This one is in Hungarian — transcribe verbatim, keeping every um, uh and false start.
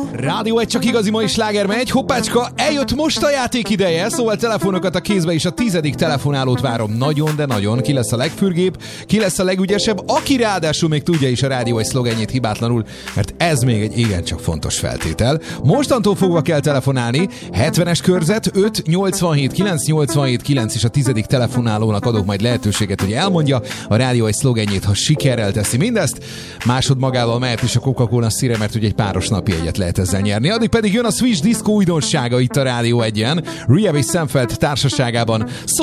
Rádió egy csak igazi mai sláger megy, hoppácska, eljött most a játék ideje, szóval telefonokat a kézbe és a tizedik telefonálót várom nagyon, de nagyon. Ki lesz a legfürgébb, ki lesz a legügyesebb, aki ráadásul még tudja is a rádió egy szlogenjét hibátlanul, mert ez még egy igencsak fontos feltétel. Mostantól fogva kell telefonálni, hetvenes körzet öt nyolcvanhét kilenc nyolcvanhét kilenc és a tizedik telefonálónak adok majd lehetőséget, hogy elmondja a rádió egy szlogenjét, ha sikerrel teszi mindezt. Másod magával mehet is a Coca-Cola szíre, mert ugye egy páros napjegyet lehet ezzel nyerni. Addig pedig jön a Swiss Disco újdonsága itt a Rádió egyen, Ria és Senfeld társaságában.